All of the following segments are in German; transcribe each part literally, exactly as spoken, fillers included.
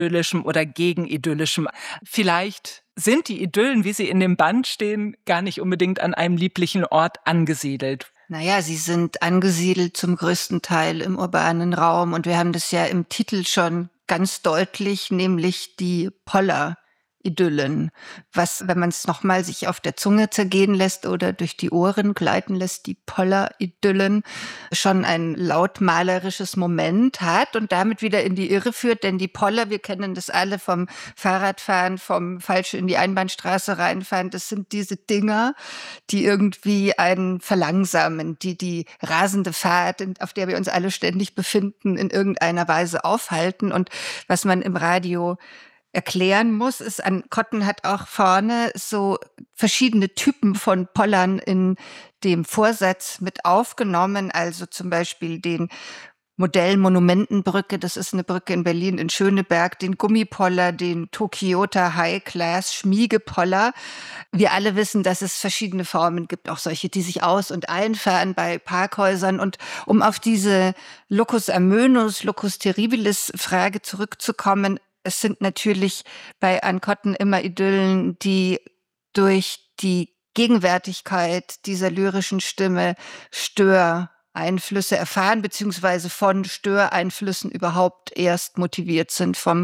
idyllischem oder gegen idyllischem. Vielleicht sind die Idyllen, wie sie in dem Band stehen, gar nicht unbedingt an einem lieblichen Ort angesiedelt. Naja, sie sind angesiedelt zum größten Teil im urbanen Raum und wir haben das ja im Titel schon ganz deutlich, nämlich die Poller-Idyllen. Was, wenn man es nochmal sich auf der Zunge zergehen lässt oder durch die Ohren gleiten lässt, die Poller-Idyllen schon ein lautmalerisches Moment hat und damit wieder in die Irre führt, denn die Poller, wir kennen das alle vom Fahrradfahren, vom falsch in die Einbahnstraße reinfahren, das sind diese Dinger, die irgendwie einen verlangsamen, die die rasende Fahrt, auf der wir uns alle ständig befinden, in irgendeiner Weise aufhalten. Und was man im Radio erklären muss, ist, an Kotten hat auch vorne so verschiedene Typen von Pollern in dem Vorsatz mit aufgenommen, also zum Beispiel den Modell Monumentenbrücke, das ist eine Brücke in Berlin in Schöneberg, den Gummipoller, den Tokyota High Class Schmiegepoller. Wir alle wissen, dass es verschiedene Formen gibt, auch solche, die sich aus- und einfahren bei Parkhäusern. Und um auf diese Locus Amönus, Locus Terribilis Frage zurückzukommen, es sind natürlich bei Ann Cotton immer Idyllen, die durch die Gegenwärtigkeit dieser lyrischen Stimme Störeinflüsse erfahren, beziehungsweise von Störeinflüssen überhaupt erst motiviert sind, vom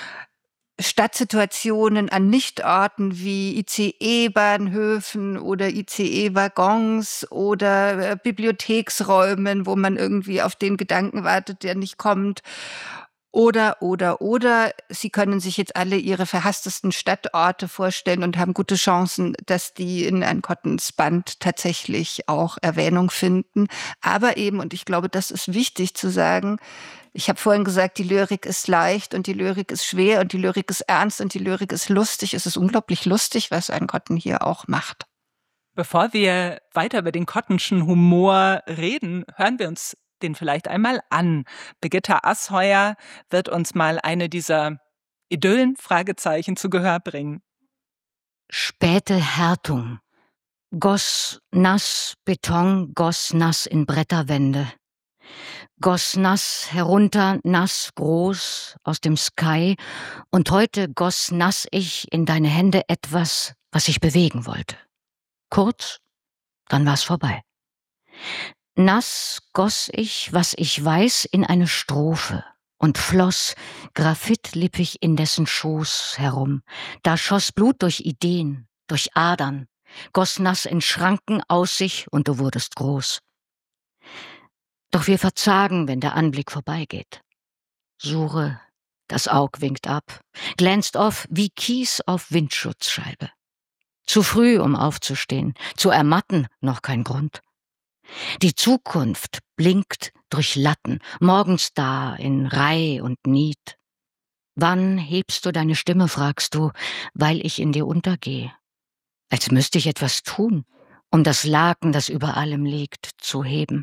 Stadtsituationen an Nichtorten wie I C E-Bahnhöfen oder I C E-Waggons oder äh, Bibliotheksräumen, wo man irgendwie auf den Gedanken wartet, der nicht kommt. Oder, oder, oder, Sie können sich jetzt alle Ihre verhasstesten Stadtorte vorstellen und haben gute Chancen, dass die in Ann Cottons Band tatsächlich auch Erwähnung finden. Aber eben, und ich glaube, das ist wichtig zu sagen, ich habe vorhin gesagt, die Lyrik ist leicht und die Lyrik ist schwer und die Lyrik ist ernst und die Lyrik ist lustig. Es ist unglaublich lustig, was Ann Cotton hier auch macht. Bevor wir weiter über den Cottonschen Humor reden, hören wir uns den vielleicht einmal an. Birgitta Asheuer wird uns mal eine dieser Idyllen, Fragezeichen, zu Gehör bringen. Späte Härtung. Goss nass Beton, goss nass in Bretterwände. Goss nass herunter, nass groß aus dem Sky. Und heute goss nass ich in deine Hände etwas, was ich bewegen wollte. Kurz, dann war's vorbei. Nass goss ich, was ich weiß, in eine Strophe und floss graphitlippig in dessen Schoß herum. Da schoss Blut durch Ideen, durch Adern, goss nass in Schranken aus sich und du wurdest groß. Doch wir verzagen, wenn der Anblick vorbeigeht. Sure, das Aug winkt ab, glänzt auf wie Kies auf Windschutzscheibe. Zu früh, um aufzustehen, zu ermatten, noch kein Grund. Die Zukunft blinkt durch Latten, morgens da in Reih und Niet. Wann hebst du deine Stimme, fragst du, weil ich in dir untergehe. Als müsste ich etwas tun, um das Laken, das über allem liegt, zu heben.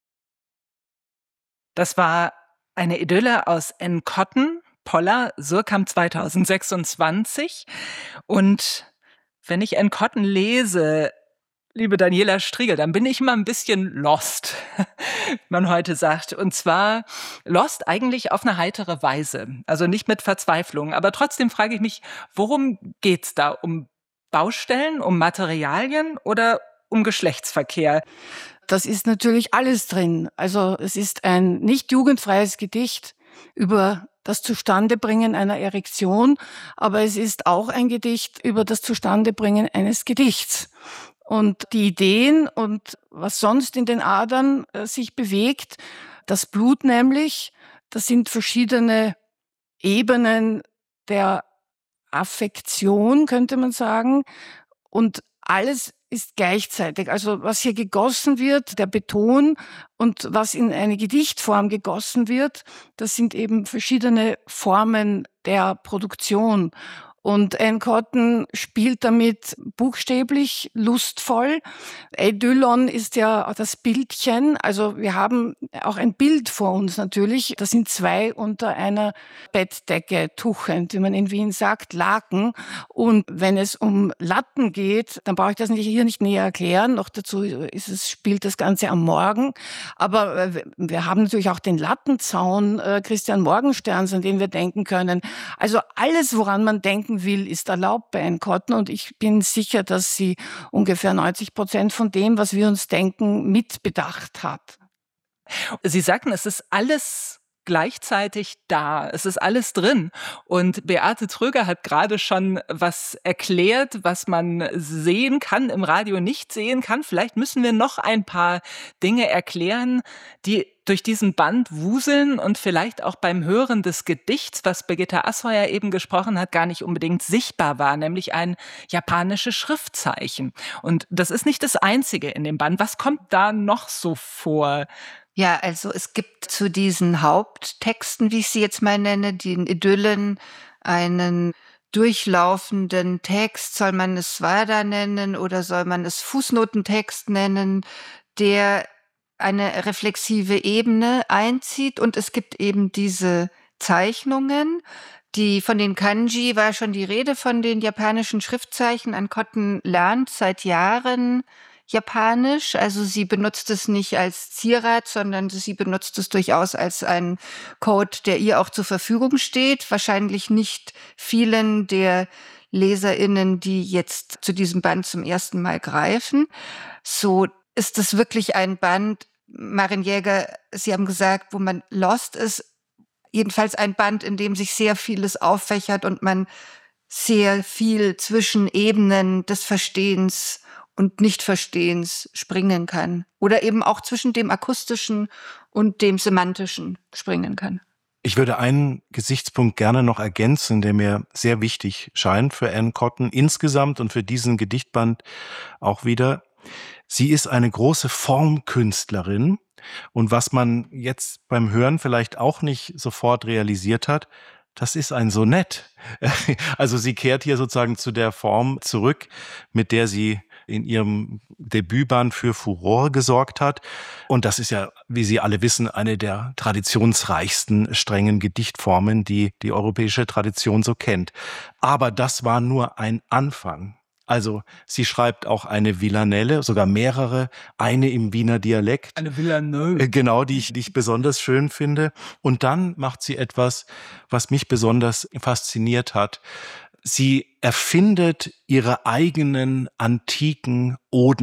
Das war eine Idylle aus Ann Cotton, Poller, Surkamp zweitausendsechsundzwanzig. Und wenn ich Ann Cotton lese, liebe Daniela Striegel, dann bin ich immer ein bisschen lost, wie man heute sagt. Und zwar lost eigentlich auf eine heitere Weise. Also nicht mit Verzweiflung. Aber trotzdem frage ich mich, worum geht's da? Um Baustellen, um Materialien oder um Geschlechtsverkehr? Das ist natürlich alles drin. Also es ist ein nicht jugendfreies Gedicht über das Zustandebringen einer Erektion, aber es ist auch ein Gedicht über das Zustandebringen eines Gedichts. Und die Ideen und was sonst in den Adern äh, sich bewegt, das Blut nämlich, das sind verschiedene Ebenen der Affektion, könnte man sagen. Und alles ist gleichzeitig. Also was hier gegossen wird, der Beton und was in eine Gedichtform gegossen wird, das sind eben verschiedene Formen der Produktion. Und Anne Cotton spielt damit buchstäblich lustvoll. Idyllon ist ja das Bildchen. Also wir haben auch ein Bild vor uns natürlich. Das sind zwei unter einer Bettdecke tuchend, wie man in Wien sagt, Laken. Und wenn es um Latten geht, dann brauche ich das nicht, hier nicht näher erklären. Noch dazu ist es, spielt das Ganze am Morgen. Aber wir haben natürlich auch den Lattenzaun äh, Christian Morgensterns, an den wir denken können. Also alles, woran man denken will, ist erlaubt bei Anne Cotton. Und ich bin sicher, dass sie ungefähr neunzig Prozent von dem, was wir uns denken, mitbedacht hat. Sie sagten, es ist alles gleichzeitig da. Es ist alles drin. Und Beate Tröger hat gerade schon was erklärt, was man sehen kann, im Radio nicht sehen kann. Vielleicht müssen wir noch ein paar Dinge erklären, die durch diesen Band wuseln und vielleicht auch beim Hören des Gedichts, was Birgitta Asheuer eben gesprochen hat, gar nicht unbedingt sichtbar war, nämlich ein japanisches Schriftzeichen. Und das ist nicht das Einzige in dem Band. Was kommt da noch so vor? Ja, also es gibt zu diesen Haupttexten, wie ich sie jetzt mal nenne, den Idyllen, einen durchlaufenden Text, soll man es Swada nennen oder soll man es Fußnotentext nennen, der eine reflexive Ebene einzieht. Und es gibt eben diese Zeichnungen, die von den Kanji war schon die Rede, von den japanischen Schriftzeichen. Anne Cotton lernt seit Jahren Japanisch, also sie benutzt es nicht als Zierat, sondern sie benutzt es durchaus als einen Code, der ihr auch zur Verfügung steht. Wahrscheinlich nicht vielen der LeserInnen, die jetzt zu diesem Band zum ersten Mal greifen. So ist es wirklich ein Band, Maren Jäger, Sie haben gesagt, wo man lost ist, jedenfalls ein Band, in dem sich sehr vieles auffächert und man sehr viel zwischen Ebenen des Verstehens und Nichtverstehens springen kann. Oder eben auch zwischen dem Akustischen und dem Semantischen springen kann. Ich würde einen Gesichtspunkt gerne noch ergänzen, der mir sehr wichtig scheint für Anne Cotton insgesamt und für diesen Gedichtband auch wieder. Sie ist eine große Formkünstlerin. Und was man jetzt beim Hören vielleicht auch nicht sofort realisiert hat, das ist ein Sonett. Also sie kehrt hier sozusagen zu der Form zurück, mit der sie in ihrem Debütband für Furore gesorgt hat. Und das ist ja, wie Sie alle wissen, eine der traditionsreichsten strengen Gedichtformen, die die europäische Tradition so kennt. Aber das war nur ein Anfang. Also sie schreibt auch eine Villanelle, sogar mehrere, eine im Wiener Dialekt. Eine Villanelle. Genau, die ich, die ich besonders schön finde. Und dann macht sie etwas, was mich besonders fasziniert hat. Sie erfindet ihre eigenen antiken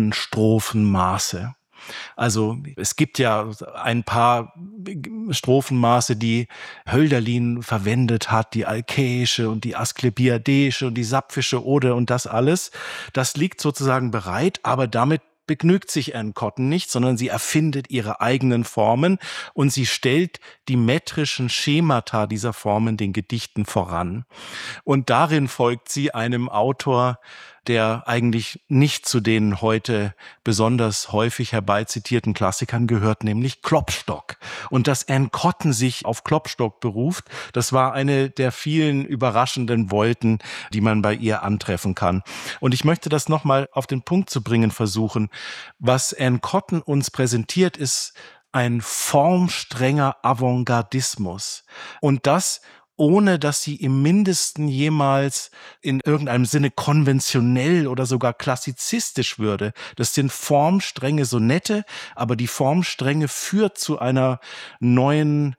Odenstrophenmaße. Also es gibt ja ein paar Strophenmaße, die Hölderlin verwendet hat, die alkäische und die asklepiadische und die sapfische Ode und das alles. Das liegt sozusagen bereit, aber damit begnügt sich Anne Cotton nicht, sondern sie erfindet ihre eigenen Formen und sie stellt die metrischen Schemata dieser Formen den Gedichten voran. Und darin folgt sie einem Autor, der eigentlich nicht zu den heute besonders häufig herbeizitierten Klassikern gehört, nämlich Klopstock. Und dass Anne Cotton sich auf Klopstock beruft, das war eine der vielen überraschenden Wolten, die man bei ihr antreffen kann. Und ich möchte das nochmal auf den Punkt zu bringen versuchen. Was Anne Cotton uns präsentiert, ist ein formstrenger Avantgardismus. Und das ohne dass sie im Mindesten jemals in irgendeinem Sinne konventionell oder sogar klassizistisch würde. Das sind formstrenge Sonette, aber die Formstrenge führt zu einer neuen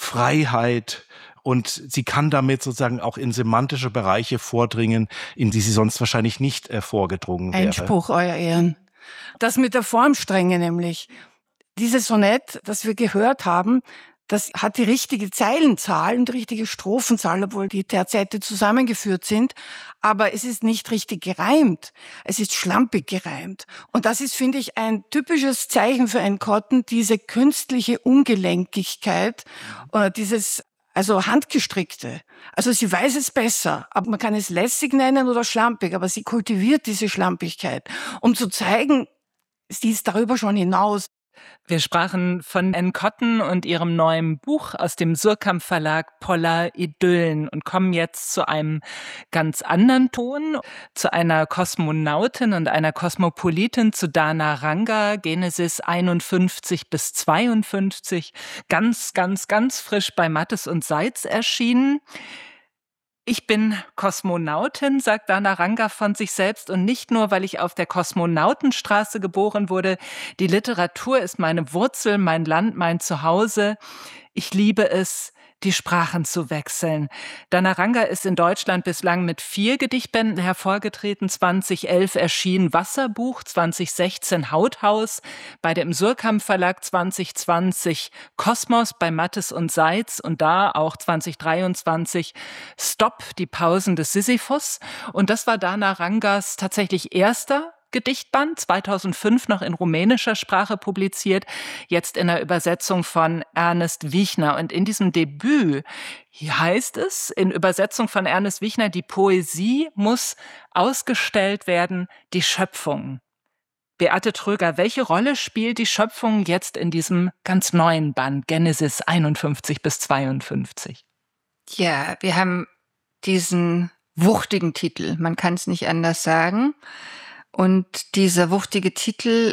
Freiheit und sie kann damit sozusagen auch in semantische Bereiche vordringen, in die sie sonst wahrscheinlich nicht äh, vorgedrungen wäre. Einspruch, Euer Ehren. Das mit der Formstrenge nämlich. Dieses Sonett, das wir gehört haben, das hat die richtige Zeilenzahl und die richtige Strophenzahl, obwohl die Terzette zusammengeführt sind. Aber es ist nicht richtig gereimt. Es ist schlampig gereimt. Und das ist, finde ich, ein typisches Zeichen für Anne Cotton, diese künstliche Ungelenkigkeit, äh, dieses also handgestrickte. Also sie weiß es besser, aber man kann es lässig nennen oder schlampig, aber sie kultiviert diese Schlampigkeit, um zu zeigen, sie ist darüber schon hinaus. Wir sprachen von Anne Cotton und ihrem neuen Buch aus dem Suhrkamp Verlag Poller Idyllen und kommen jetzt zu einem ganz anderen Ton, zu einer Kosmonautin und einer Kosmopolitin, zu Dana Ranga, Genesis einundfünfzig bis zweiundfünfzig, ganz, ganz, ganz frisch bei Mattes und Seitz erschienen. Ich bin Kosmonautin, sagt Dana Ranga von sich selbst, und nicht nur, weil ich auf der Kosmonautenstraße geboren wurde. Die Literatur ist meine Wurzel, mein Land, mein Zuhause. Ich liebe es, die Sprachen zu wechseln. Dana Ranga ist in Deutschland bislang mit vier Gedichtbänden hervorgetreten. zweitausendelf erschien Wasserbuch, zweitausendsechzehn Hauthaus, beide im Suhrkamp Verlag, zwanzig zwanzig Kosmos bei Mattes und Seitz und da auch zwanzig dreiundzwanzig Stopp, die Pausen des Sisyphus. Und das war Dana Rangas tatsächlich erster Gedichtband, zweitausendfünf noch in rumänischer Sprache publiziert, jetzt in der Übersetzung von Ernest Wichner. Und in diesem Debüt heißt es, in Übersetzung von Ernest Wichner, die Poesie muss ausgestellt werden, die Schöpfung. Beate Tröger, welche Rolle spielt die Schöpfung jetzt in diesem ganz neuen Band, Genesis einundfünfzig bis zweiundfünfzig? Ja, wir haben diesen wuchtigen Titel, man kann es nicht anders sagen. Und dieser wuchtige Titel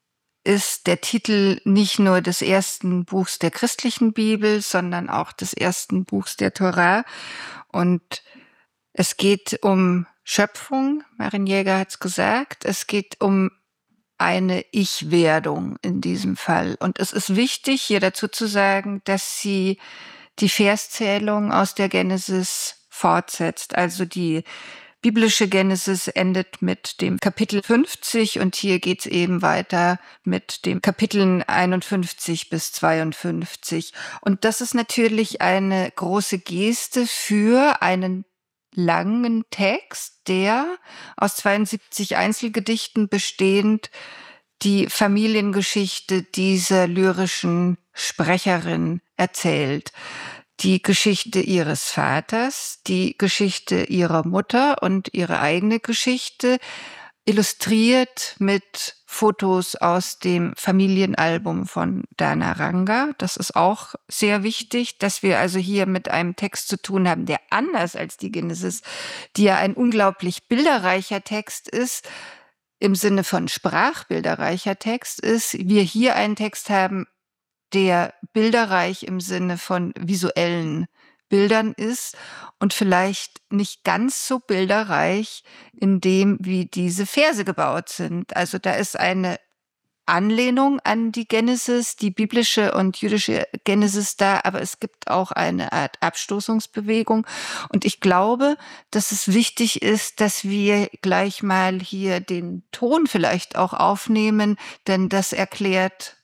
ist der Titel nicht nur des ersten Buchs der christlichen Bibel, sondern auch des ersten Buchs der Tora. Und es geht um Schöpfung, Maren Jäger hat es gesagt, es geht um eine Ich-Werdung in diesem Fall. Und es ist wichtig, hier dazu zu sagen, dass sie die Verszählung aus der Genesis fortsetzt, also die biblische Genesis endet mit dem Kapitel fünfzig und hier geht's eben weiter mit den Kapiteln einundfünfzig bis zweiundfünfzig. Und das ist natürlich eine große Geste für einen langen Text, der aus zweiundsiebzig Einzelgedichten bestehend die Familiengeschichte dieser lyrischen Sprecherin erzählt. Die Geschichte ihres Vaters, die Geschichte ihrer Mutter und ihre eigene Geschichte, illustriert mit Fotos aus dem Familienalbum von Dana Ranga. Das ist auch sehr wichtig, dass wir also hier mit einem Text zu tun haben, der anders als die Genesis, die ja ein unglaublich bilderreicher Text ist, im Sinne von sprachbilderreicher Text ist, wir hier einen Text haben, der bilderreich im Sinne von visuellen Bildern ist und vielleicht nicht ganz so bilderreich in dem, wie diese Verse gebaut sind. Also da ist eine Anlehnung an die Genesis, die biblische und jüdische Genesis da, aber es gibt auch eine Art Abstoßungsbewegung. Und ich glaube, dass es wichtig ist, dass wir gleich mal hier den Ton vielleicht auch aufnehmen, denn das erklärt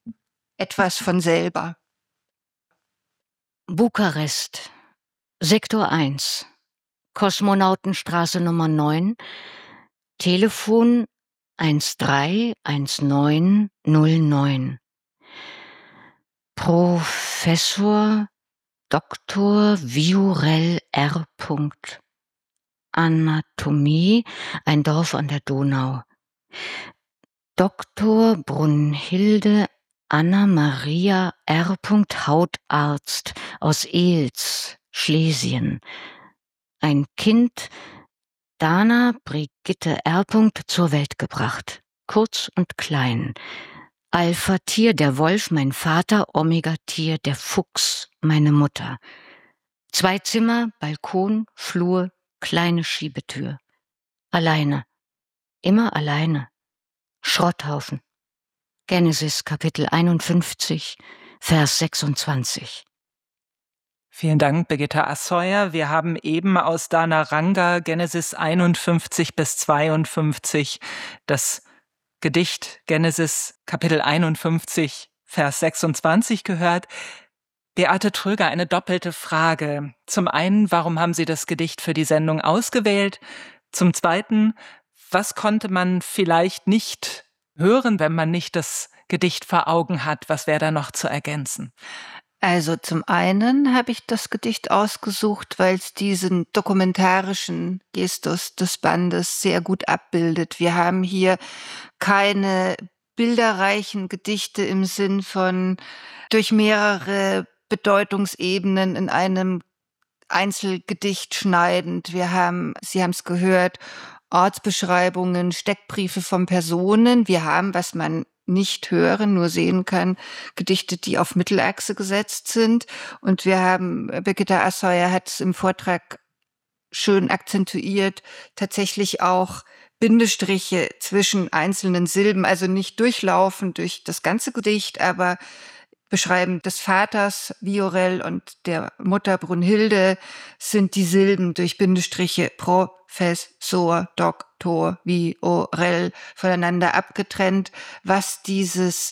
etwas von selber. Bukarest, Sektor eins, Kosmonautenstraße Nummer neun, Telefon eins drei eins neun null neun. Professor Doktor Viorel R. Anatomie, ein Dorf an der Donau. Doktor Brunhilde Anna-Maria R. Hautarzt aus Ehls, Schlesien. Ein Kind, Dana Brigitte R. zur Welt gebracht. Kurz und klein. Alpha-Tier, der Wolf, mein Vater. Omega-Tier, der Fuchs, meine Mutter. Zwei Zimmer, Balkon, Flur, kleine Schiebetür. Alleine. Immer alleine. Schrotthaufen. Genesis Kapitel einundfünfzig, Vers sechsundzwanzig. Vielen Dank, Birgitta Assauer. Wir haben eben aus Dana Ranga Genesis einundfünfzig bis zweiundfünfzig das Gedicht Genesis Kapitel einundfünfzig, Vers sechsundzwanzig gehört. Beate Tröger, eine doppelte Frage. Zum einen, warum haben Sie das Gedicht für die Sendung ausgewählt? Zum zweiten, was konnte man vielleicht nicht hören, wenn man nicht das Gedicht vor Augen hat? Was wäre da noch zu ergänzen? Also zum einen habe ich das Gedicht ausgesucht, weil es diesen dokumentarischen Gestus des Bandes sehr gut abbildet. Wir haben hier keine bilderreichen Gedichte im Sinn von durch mehrere Bedeutungsebenen in einem Einzelgedicht schneidend. Wir haben, Sie haben es gehört, Ortsbeschreibungen, Steckbriefe von Personen. Wir haben, was man nicht hören, nur sehen kann, Gedichte, die auf Mittelachse gesetzt sind. Und wir haben, Birgitta Assauer hat es im Vortrag schön akzentuiert, tatsächlich auch Bindestriche zwischen einzelnen Silben, also nicht durchlaufend durch das ganze Gedicht, aber Beschreiben des Vaters Viorel und der Mutter Brunhilde sind die Silben durch Bindestriche Professor, Doktor, Viorel voneinander abgetrennt, was dieses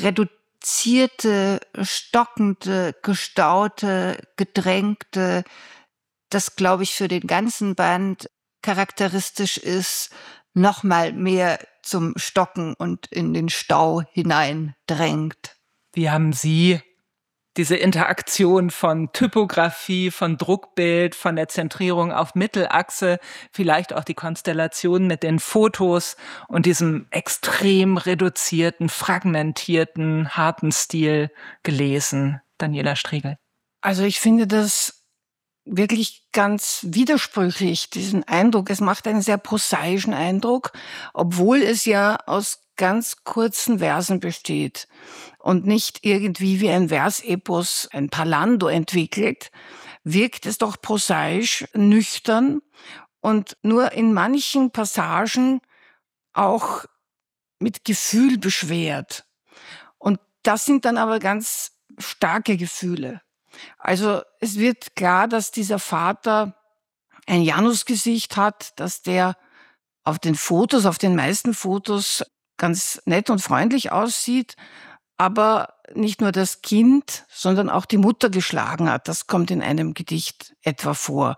reduzierte, stockende, gestaute, gedrängte, das, glaube ich, für den ganzen Band charakteristisch ist, noch mal mehr zum Stocken und in den Stau hinein drängt. Wie haben Sie diese Interaktion von Typografie, von Druckbild, von der Zentrierung auf Mittelachse, vielleicht auch die Konstellation mit den Fotos und diesem extrem reduzierten, fragmentierten, harten Stil gelesen, Daniela Striegel? Also ich finde das wirklich ganz widersprüchlich, diesen Eindruck. Es macht einen sehr prosaischen Eindruck, obwohl es ja aus ganz kurzen Versen besteht und nicht irgendwie wie ein Versepos, ein Parlando entwickelt, wirkt es doch prosaisch, nüchtern und nur in manchen Passagen auch mit Gefühl beschwert. Und das sind dann aber ganz starke Gefühle. Also es wird klar, dass dieser Vater ein Janusgesicht hat, dass der auf den Fotos, auf den meisten Fotos ganz nett und freundlich aussieht, aber nicht nur das Kind, sondern auch die Mutter geschlagen hat. Das kommt in einem Gedicht etwa vor.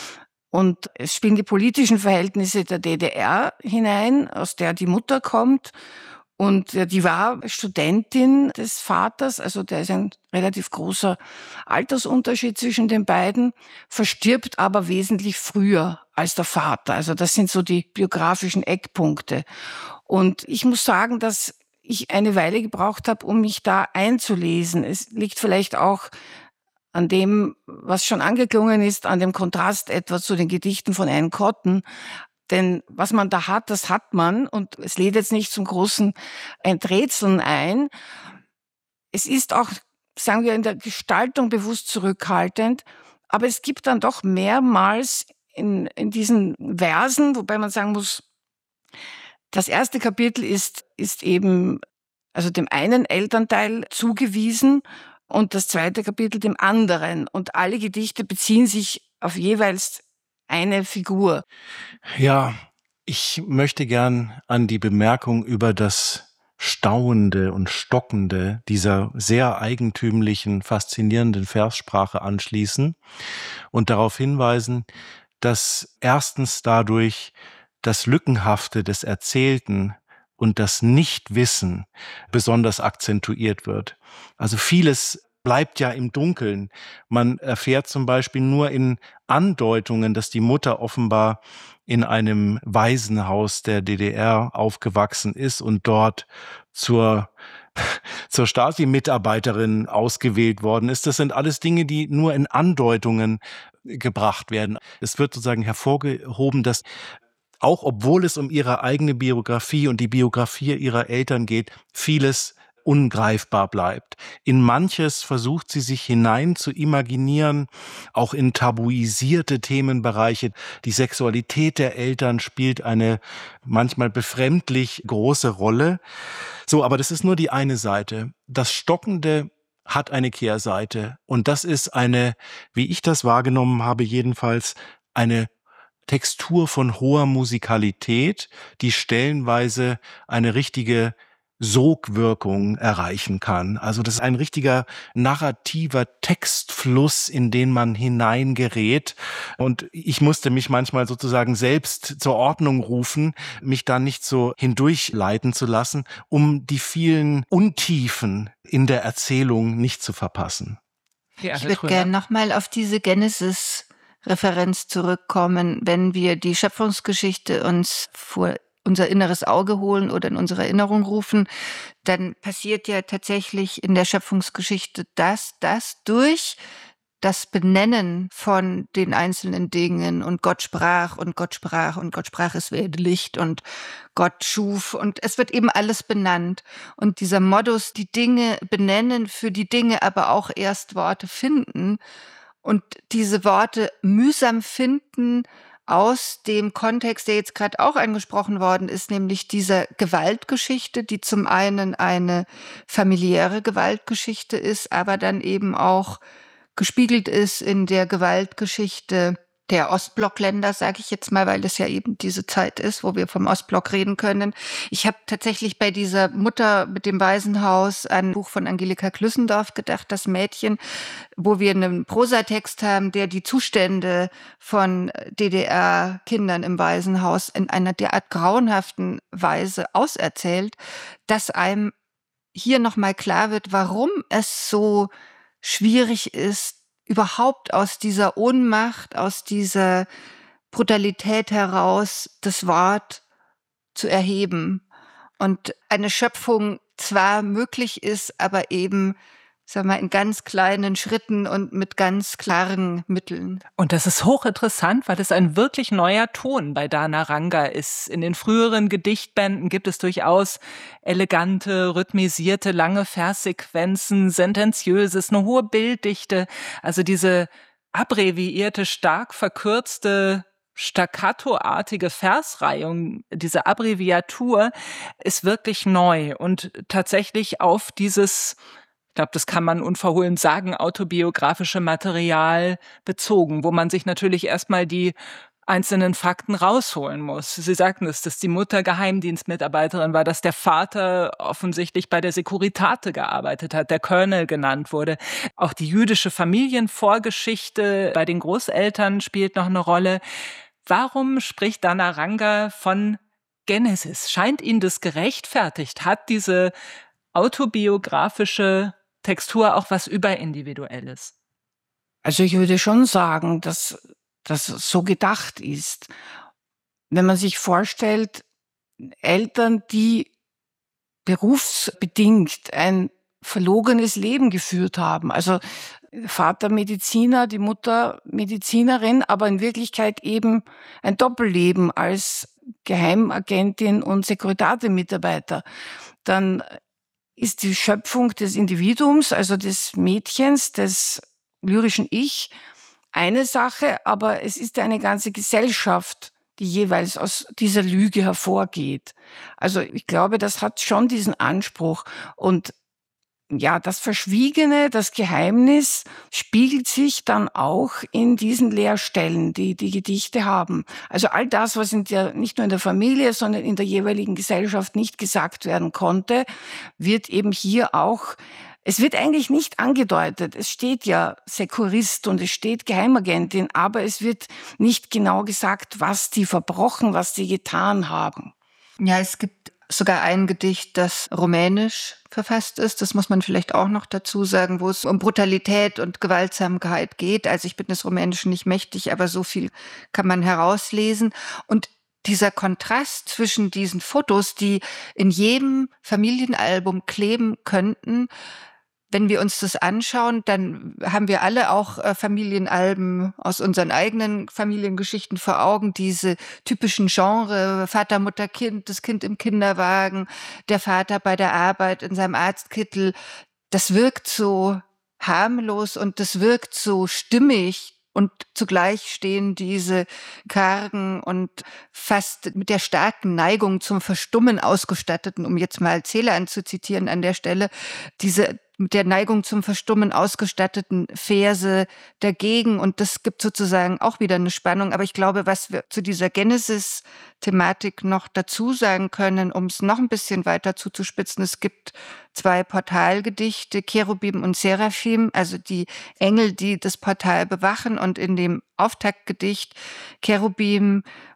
Und es spielen die politischen Verhältnisse der D D R hinein, aus der die Mutter kommt. Und die war Studentin des Vaters, also da ist ein relativ großer Altersunterschied zwischen den beiden, verstirbt aber wesentlich früher als der Vater. Also das sind so die biografischen Eckpunkte. Und ich muss sagen, dass ich eine Weile gebraucht habe, um mich da einzulesen. Es liegt vielleicht auch an dem, was schon angeklungen ist, an dem Kontrast etwa zu den Gedichten von Anne Cotton. Denn was man da hat, das hat man. Und es lädt jetzt nicht zum großen Enträtseln ein. Es ist auch, sagen wir, in der Gestaltung bewusst zurückhaltend. Aber es gibt dann doch mehrmals in, in diesen Versen, wobei man sagen muss, das erste Kapitel ist, ist eben also dem einen Elternteil zugewiesen und das zweite Kapitel dem anderen. Und alle Gedichte beziehen sich auf jeweils eine Figur. Ja, ich möchte gern an die Bemerkung über das Stauende und Stockende dieser sehr eigentümlichen, faszinierenden Verssprache anschließen und darauf hinweisen, dass erstens dadurch das Lückenhafte des Erzählten und das Nichtwissen besonders akzentuiert wird. Also vieles bleibt ja im Dunkeln. Man erfährt zum Beispiel nur in Andeutungen, dass die Mutter offenbar in einem Waisenhaus der D D R aufgewachsen ist und dort zur zur Stasi-Mitarbeiterin ausgewählt worden ist. Das sind alles Dinge, die nur in Andeutungen gebracht werden. Es wird sozusagen hervorgehoben, dass auch obwohl es um ihre eigene Biografie und die Biografie ihrer Eltern geht, vieles ungreifbar bleibt. In manches versucht sie sich hinein zu imaginieren, auch in tabuisierte Themenbereiche. Die Sexualität der Eltern spielt eine manchmal befremdlich große Rolle. So, aber das ist nur die eine Seite. Das Stockende hat eine Kehrseite und das ist eine, wie ich das wahrgenommen habe, jedenfalls eine Textur von hoher Musikalität, die stellenweise eine richtige Sogwirkung erreichen kann. Also das ist ein richtiger narrativer Textfluss, in den man hineingerät. Und ich musste mich manchmal sozusagen selbst zur Ordnung rufen, mich da nicht so hindurchleiten zu lassen, um die vielen Untiefen in der Erzählung nicht zu verpassen. Ja, ich würde gerne nochmal auf diese Genesis Referenz zurückkommen, wenn wir die Schöpfungsgeschichte uns vor unser inneres Auge holen oder in unsere Erinnerung rufen, dann passiert ja tatsächlich in der Schöpfungsgeschichte das, das durch das Benennen von den einzelnen Dingen und Gott sprach und Gott sprach und Gott sprach, es werde Licht und Gott schuf und es wird eben alles benannt. Und dieser Modus, die Dinge benennen, für die Dinge aber auch erst Worte finden und diese Worte mühsam finden aus dem Kontext, der jetzt gerade auch angesprochen worden ist, nämlich dieser Gewaltgeschichte, die zum einen eine familiäre Gewaltgeschichte ist, aber dann eben auch gespiegelt ist in der Gewaltgeschichte der Ostblockländer, sage ich jetzt mal, weil es ja eben diese Zeit ist, wo wir vom Ostblock reden können. Ich habe tatsächlich bei dieser Mutter mit dem Waisenhaus an ein Buch von Angelika Klüssendorf gedacht, das Mädchen, wo wir einen Prosatext haben, der die Zustände von D D R-Kindern im Waisenhaus in einer derart grauenhaften Weise auserzählt, dass einem hier nochmal klar wird, warum es so schwierig ist, überhaupt aus dieser Ohnmacht, aus dieser Brutalität heraus das Wort zu erheben. Und eine Schöpfung zwar möglich ist, aber eben, sagen wir mal, in ganz kleinen Schritten und mit ganz klaren Mitteln. Und das ist hochinteressant, weil es ein wirklich neuer Ton bei Dana Ranga ist. In den früheren Gedichtbänden gibt es durchaus elegante, rhythmisierte, lange Verssequenzen, Sentenziöses, eine hohe Bilddichte. Also diese abbreviierte, stark verkürzte, staccatoartige Versreihung, diese Abbreviatur ist wirklich neu und tatsächlich auf dieses, ich glaube, das kann man unverhohlen sagen, autobiografische Material bezogen, wo man sich natürlich erstmal die einzelnen Fakten rausholen muss. Sie sagten es, dass die Mutter Geheimdienstmitarbeiterin war, dass der Vater offensichtlich bei der Securitate gearbeitet hat, der Colonel genannt wurde. Auch die jüdische Familienvorgeschichte bei den Großeltern spielt noch eine Rolle. Warum spricht Dana Ranga von Genesis? Scheint Ihnen das gerechtfertigt? Hat diese autobiografische Textur auch was Überindividuelles? Also ich würde schon sagen, dass das so gedacht ist. Wenn man sich vorstellt, Eltern, die berufsbedingt ein verlogenes Leben geführt haben, also Vater Mediziner, die Mutter Medizinerin, aber in Wirklichkeit eben ein Doppelleben als Geheimagentin und Securitate-Mitarbeiter, dann ist die Schöpfung des Individuums, also des Mädchens, des lyrischen Ich, eine Sache, aber es ist eine ganze Gesellschaft, die jeweils aus dieser Lüge hervorgeht. Also ich glaube, das hat schon diesen Anspruch. Und ja, das Verschwiegene, das Geheimnis spiegelt sich dann auch in diesen Leerstellen, die die Gedichte haben. Also all das, was in der, nicht nur in der Familie, sondern in der jeweiligen Gesellschaft nicht gesagt werden konnte, wird eben hier auch, es wird eigentlich nicht angedeutet. Es steht ja Sekurist und es steht Geheimagentin, aber es wird nicht genau gesagt, was die verbrochen, was die getan haben. Ja, es gibt sogar ein Gedicht, das rumänisch verfasst ist. Das muss man vielleicht auch noch dazu sagen, wo es um Brutalität und Gewaltsamkeit geht. Also ich bin des Rumänischen nicht mächtig, aber so viel kann man herauslesen. Und dieser Kontrast zwischen diesen Fotos, die in jedem Familienalbum kleben könnten, wenn wir uns das anschauen, dann haben wir alle auch äh, Familienalben aus unseren eigenen Familiengeschichten vor Augen, diese typischen Genre, Vater, Mutter, Kind, das Kind im Kinderwagen, der Vater bei der Arbeit in seinem Arztkittel. Das wirkt so harmlos und das wirkt so stimmig. Und zugleich stehen diese kargen und fast mit der starken Neigung zum Verstummen ausgestatteten, um jetzt mal Celan zu zitieren an der Stelle, diese mit der Neigung zum Verstummen ausgestatteten Verse dagegen. Und das gibt sozusagen auch wieder eine Spannung. Aber ich glaube, was wir zu dieser Genesis-Thematik noch dazu sagen können, um es noch ein bisschen weiter zuzuspitzen, es gibt zwei Portalgedichte, Cherubim und Seraphim, also die Engel, die das Portal bewachen. Und in dem Auftaktgedicht Cherubim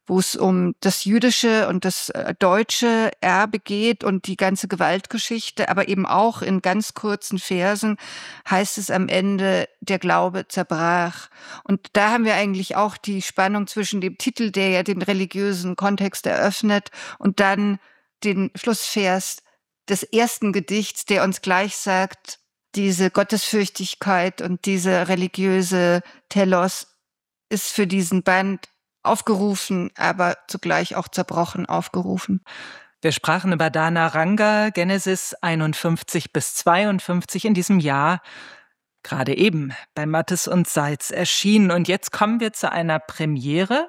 wo es um das jüdische und das deutsche Erbe geht und die ganze Gewaltgeschichte, aber eben auch in ganz kurzen Versen heißt es am Ende, der Glaube zerbrach. Und da haben wir eigentlich auch die Spannung zwischen dem Titel, der ja den religiösen Kontext eröffnet, und dann den Schlussvers des ersten Gedichts, der uns gleich sagt, diese Gottesfürchtigkeit und diese religiöse Telos ist für diesen Band aufgerufen, aber zugleich auch zerbrochen aufgerufen. Wir sprachen über Dana Ranga, Genesis einundfünfzig bis zweiundfünfzig in diesem Jahr, gerade eben bei Mattes und Seitz erschienen. Und jetzt kommen wir zu einer Premiere.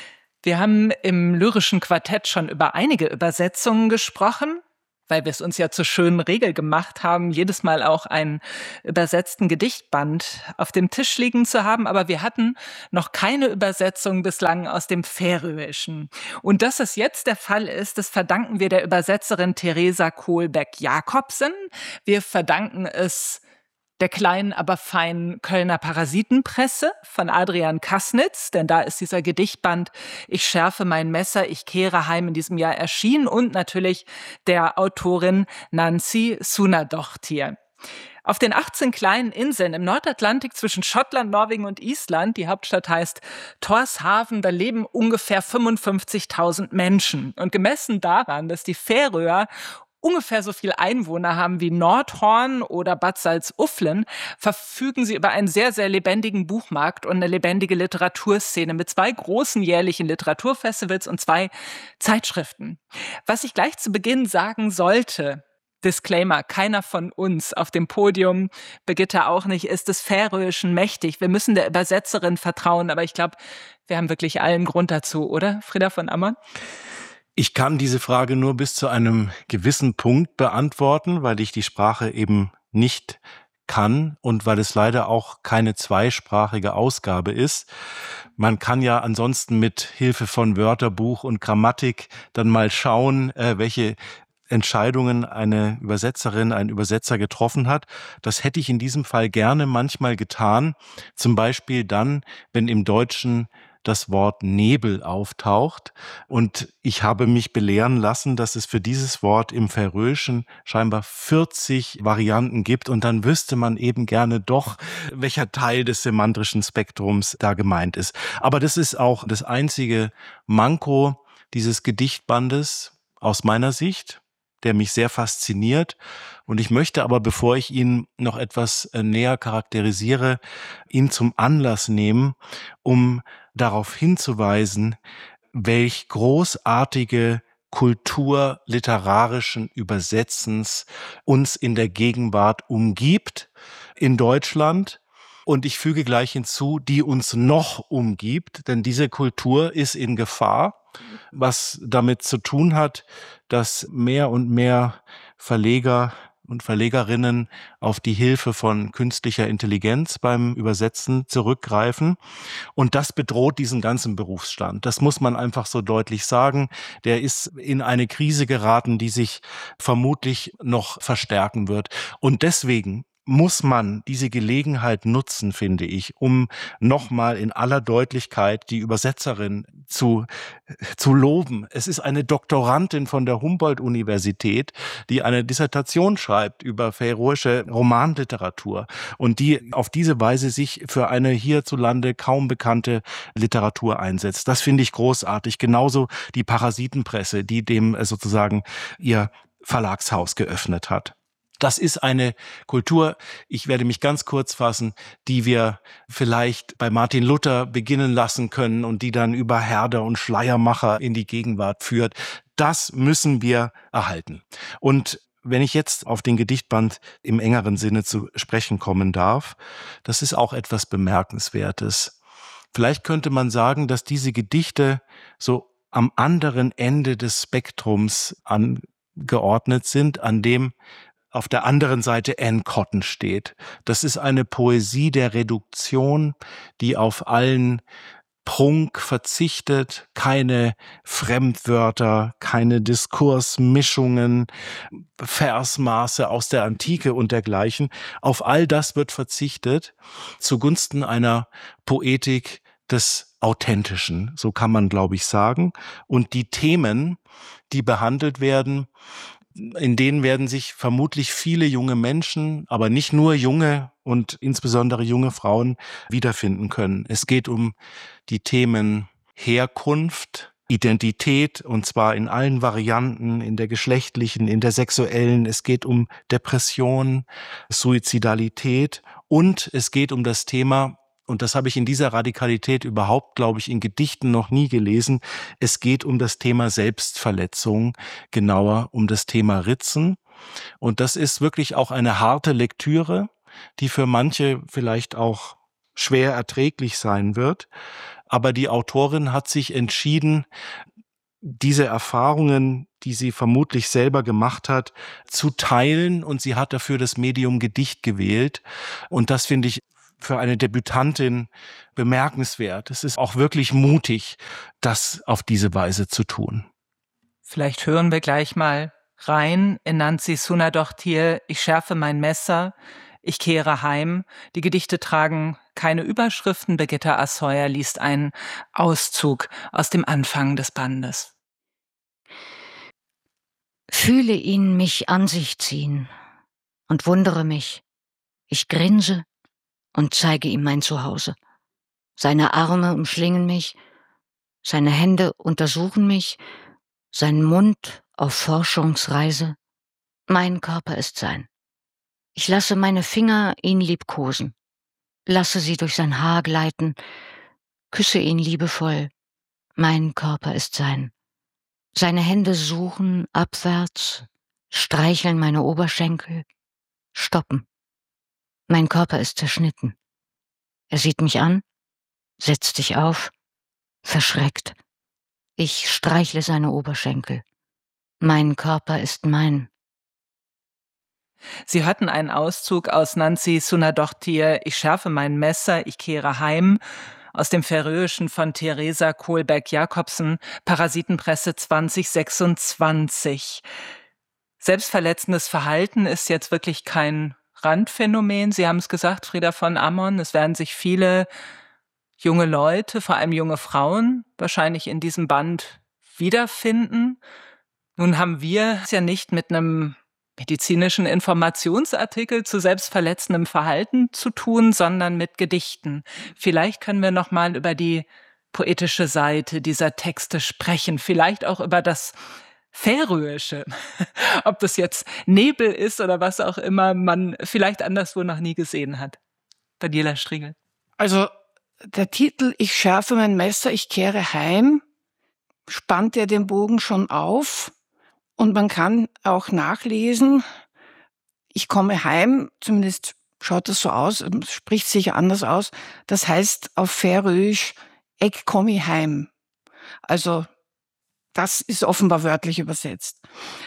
Wir haben im Lyrischen Quartett schon über einige Übersetzungen gesprochen, weil wir es uns ja zur schönen Regel gemacht haben, jedes Mal auch einen übersetzten Gedichtband auf dem Tisch liegen zu haben. Aber wir hatten noch keine Übersetzung bislang aus dem Färöischen. Und dass es jetzt der Fall ist, das verdanken wir der Übersetzerin Theresa Kohlbeck-Jakobsen. Wir verdanken es der kleinen, aber feinen Kölner Parasitenpresse von Adrian Kassnitz, denn da ist dieser Gedichtband Ich schärfe mein Messer, ich kehre heim in diesem Jahr erschienen, und natürlich der Autorin Nancy Sunadochtir. Auf den achtzehn kleinen Inseln im Nordatlantik zwischen Schottland, Norwegen und Island, die Hauptstadt heißt Tórshavn, da leben ungefähr fünfundfünfzigtausend Menschen. Und gemessen daran, dass die Färöer ungefähr so viel Einwohner haben wie Nordhorn oder Bad Salzuflen, verfügen sie über einen sehr, sehr lebendigen Buchmarkt und eine lebendige Literaturszene mit zwei großen jährlichen Literaturfestivals und zwei Zeitschriften. Was ich gleich zu Beginn sagen sollte, Disclaimer, keiner von uns auf dem Podium, Birgitta auch nicht, ist des Färöischen mächtig. Wir müssen der Übersetzerin vertrauen, aber ich glaube, wir haben wirklich allen Grund dazu, oder, Frieda von Ammon? Ich kann diese Frage nur bis zu einem gewissen Punkt beantworten, weil ich die Sprache eben nicht kann und weil es leider auch keine zweisprachige Ausgabe ist. Man kann ja ansonsten mit Hilfe von Wörterbuch und Grammatik dann mal schauen, welche Entscheidungen eine Übersetzerin, ein Übersetzer getroffen hat. Das hätte ich in diesem Fall gerne manchmal getan. Zum Beispiel dann, wenn im Deutschen das Wort Nebel auftaucht. Und ich habe mich belehren lassen, dass es für dieses Wort im Färöischen scheinbar vierzig Varianten gibt. Und dann wüsste man eben gerne doch, welcher Teil des semantischen Spektrums da gemeint ist. Aber das ist auch das einzige Manko dieses Gedichtbandes aus meiner Sicht, der mich sehr fasziniert. Und ich möchte aber, bevor ich ihn noch etwas näher charakterisiere, ihn zum Anlass nehmen, um darauf hinzuweisen, welch großartige Kultur literarischen Übersetzens uns in der Gegenwart umgibt in Deutschland. Und ich füge gleich hinzu, die uns noch umgibt, denn diese Kultur ist in Gefahr, was damit zu tun hat, dass mehr und mehr Verleger und Verlegerinnen auf die Hilfe von künstlicher Intelligenz beim Übersetzen zurückgreifen. Und das bedroht diesen ganzen Berufsstand. Das muss man einfach so deutlich sagen. Der ist in eine Krise geraten, die sich vermutlich noch verstärken wird. Und deswegen muss man diese Gelegenheit nutzen, finde ich, um nochmal in aller Deutlichkeit die Übersetzerin zu, zu loben. Es ist eine Doktorandin von der Humboldt-Universität, die eine Dissertation schreibt über färöische Romanliteratur und die auf diese Weise sich für eine hierzulande kaum bekannte Literatur einsetzt. Das finde ich großartig. Genauso die Parasitenpresse, die dem sozusagen ihr Verlagshaus geöffnet hat. Das ist eine Kultur, ich werde mich ganz kurz fassen, die wir vielleicht bei Martin Luther beginnen lassen können und die dann über Herder und Schleiermacher in die Gegenwart führt. Das müssen wir erhalten. Und wenn ich jetzt auf den Gedichtband im engeren Sinne zu sprechen kommen darf, das ist auch etwas Bemerkenswertes. Vielleicht könnte man sagen, dass diese Gedichte so am anderen Ende des Spektrums angeordnet sind, an dem auf der anderen Seite Anne Cotton steht. Das ist eine Poesie der Reduktion, die auf allen Prunk verzichtet, keine Fremdwörter, keine Diskursmischungen, Versmaße aus der Antike und dergleichen. Auf all das wird verzichtet zugunsten einer Poetik des Authentischen, so kann man, glaube ich, sagen. Und die Themen, die behandelt werden, in denen werden sich vermutlich viele junge Menschen, aber nicht nur junge und insbesondere junge Frauen wiederfinden können. Es geht um die Themen Herkunft, Identität, und zwar in allen Varianten, in der geschlechtlichen, in der sexuellen. Es geht um Depression, Suizidalität, und es geht um das Thema, und das habe ich in dieser Radikalität überhaupt, glaube ich, in Gedichten noch nie gelesen, es geht um das Thema Selbstverletzung, genauer um das Thema Ritzen. Und das ist wirklich auch eine harte Lektüre, die für manche vielleicht auch schwer erträglich sein wird. Aber die Autorin hat sich entschieden, diese Erfahrungen, die sie vermutlich selber gemacht hat, zu teilen, und sie hat dafür das Medium Gedicht gewählt. Und das finde ich für eine Debütantin bemerkenswert. Es ist auch wirklich mutig, das auf diese Weise zu tun. Vielleicht hören wir gleich mal rein in Nancy Sunadottir, Ich schärfe mein Messer, ich kehre heim. Die Gedichte tragen keine Überschriften. Birgitta Assauer liest einen Auszug aus dem Anfang des Bandes. Fühle ihn mich an sich ziehen und wundere mich. Ich grinse und zeige ihm mein Zuhause. Seine Arme umschlingen mich, seine Hände untersuchen mich, sein Mund auf Forschungsreise. Mein Körper ist sein. Ich lasse meine Finger ihn liebkosen, lasse sie durch sein Haar gleiten, küsse ihn liebevoll. Mein Körper ist sein. Seine Hände suchen abwärts, streicheln meine Oberschenkel, stoppen. Mein Körper ist zerschnitten. Er sieht mich an, setzt sich auf, verschreckt. Ich streichle seine Oberschenkel. Mein Körper ist mein. Sie hörten einen Auszug aus Nancy Sunadottir, Ich schärfe mein Messer, ich kehre heim, aus dem Färöischen von Theresa Kohlberg-Jakobsen, Parasitenpresse zwanzig sechsundzwanzig. Selbstverletzendes Verhalten ist jetzt wirklich kein Randphänomen. Sie haben es gesagt, Frieda von Ammon, es werden sich viele junge Leute, vor allem junge Frauen, wahrscheinlich in diesem Band wiederfinden. Nun haben wir es ja nicht mit einem medizinischen Informationsartikel zu selbstverletzendem Verhalten zu tun, sondern mit Gedichten. Vielleicht können wir noch mal über die poetische Seite dieser Texte sprechen, vielleicht auch über das Färöische, ob das jetzt Nebel ist oder was auch immer man vielleicht anderswo noch nie gesehen hat. Daniela Strigel. Also der Titel Ich schärfe mein Messer, ich kehre heim, spannt ja den Bogen schon auf, und man kann auch nachlesen, ich komme heim, zumindest schaut das so aus, spricht sicher anders aus, das heißt auf Färöisch Ek komme heim. Also das ist offenbar wörtlich übersetzt.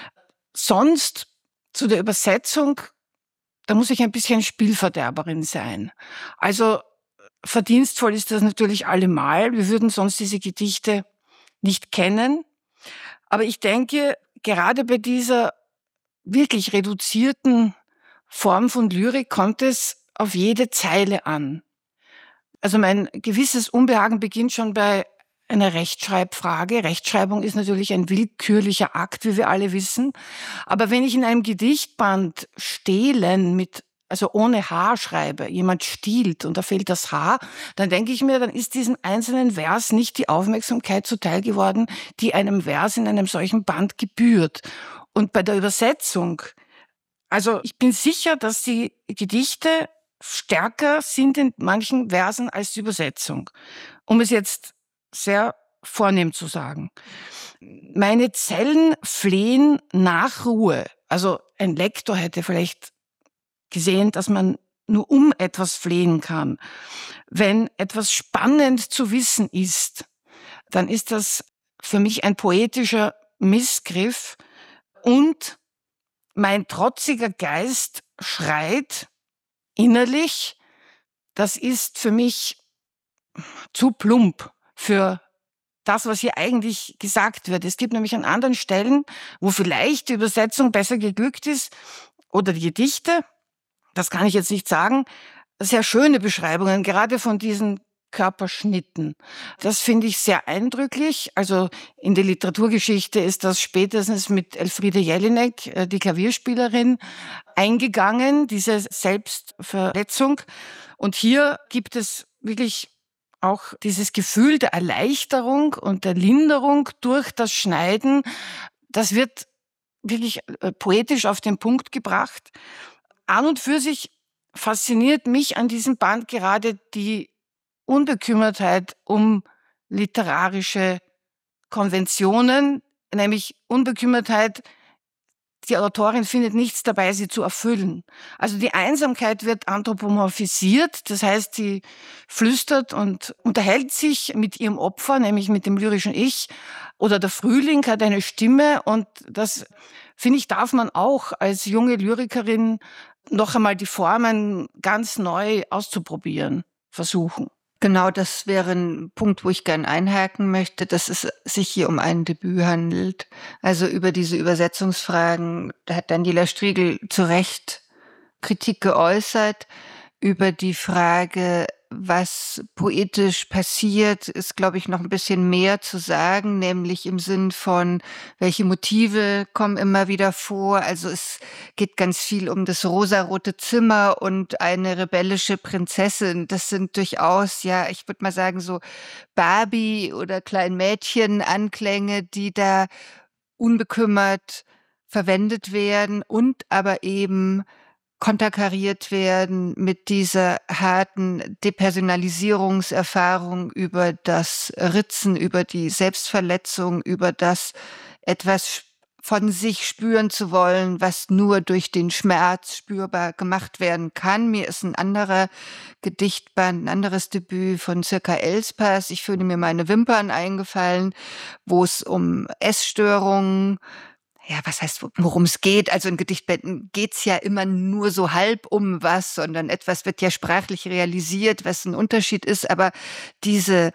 Sonst zu der Übersetzung, da muss ich ein bisschen Spielverderberin sein. Also verdienstvoll ist das natürlich allemal. Wir würden sonst diese Gedichte nicht kennen. Aber ich denke, gerade bei dieser wirklich reduzierten Form von Lyrik kommt es auf jede Zeile an. Also mein gewisses Unbehagen beginnt schon bei einer Rechtschreibfrage. Rechtschreibung ist natürlich ein willkürlicher Akt, wie wir alle wissen. Aber wenn ich in einem Gedichtband stehlen mit, also ohne H schreibe, jemand stiehlt und da fehlt das H, dann denke ich mir, dann ist diesem einzelnen Vers nicht die Aufmerksamkeit zuteil geworden, die einem Vers in einem solchen Band gebührt. Und bei der Übersetzung, also ich bin sicher, dass die Gedichte stärker sind in manchen Versen als die Übersetzung. Um es jetzt sehr vornehm zu sagen. Meine Zellen flehen nach Ruhe. Also ein Lektor hätte vielleicht gesehen, dass man nur um etwas flehen kann. Wenn etwas spannend zu wissen ist, dann ist das für mich ein poetischer Missgriff, und mein trotziger Geist schreit innerlich, das ist für mich zu plump für das, was hier eigentlich gesagt wird. Es gibt nämlich an anderen Stellen, wo vielleicht die Übersetzung besser geglückt ist, oder die Gedichte, das kann ich jetzt nicht sagen, sehr schöne Beschreibungen, gerade von diesen Körperschnitten. Das finde ich sehr eindrücklich. Also in der Literaturgeschichte ist das spätestens mit Elfriede Jelinek, äh, die Klavierspielerin, eingegangen, diese Selbstverletzung. Und hier gibt es wirklich auch dieses Gefühl der Erleichterung und der Linderung durch das Schneiden. Das wird wirklich äh, poetisch auf den Punkt gebracht. An und für sich fasziniert mich an diesem Band gerade die Unbekümmertheit um literarische Konventionen, nämlich Unbekümmertheit, die Autorin findet nichts dabei, sie zu erfüllen. Also die Einsamkeit wird anthropomorphisiert, das heißt, sie flüstert und unterhält sich mit ihrem Opfer, nämlich mit dem lyrischen Ich. Oder der Frühling hat eine Stimme und das, finde ich, darf man auch als junge Lyrikerin noch einmal die Formen ganz neu auszuprobieren, versuchen. Genau, das wäre ein Punkt, wo ich gern einhaken möchte, dass es sich hier um ein Debüt handelt. Also über diese Übersetzungsfragen, da hat Daniela Striegel zu Recht Kritik geäußert. Über die Frage, was poetisch passiert, ist, glaube ich, noch ein bisschen mehr zu sagen, nämlich im Sinn von, welche Motive kommen immer wieder vor. Also es geht ganz viel um das rosarote Zimmer und eine rebellische Prinzessin. Das sind durchaus, ja, ich würde mal sagen, so Barbie- oder Kleinmädchen-Anklänge, die da unbekümmert verwendet werden und aber eben konterkariert werden mit dieser harten Depersonalisierungserfahrung über das Ritzen, über die Selbstverletzung, über das etwas von sich spüren zu wollen, was nur durch den Schmerz spürbar gemacht werden kann. Mir ist ein anderer Gedichtband, ein anderes Debüt von Circa Elspas, Ich fühle mir meine Wimpern, eingefallen, wo es um Essstörungen, ja, was heißt, worum es geht? Also in Gedichtbänden geht's ja immer nur so halb um was, sondern etwas wird ja sprachlich realisiert, was ein Unterschied ist. Aber diese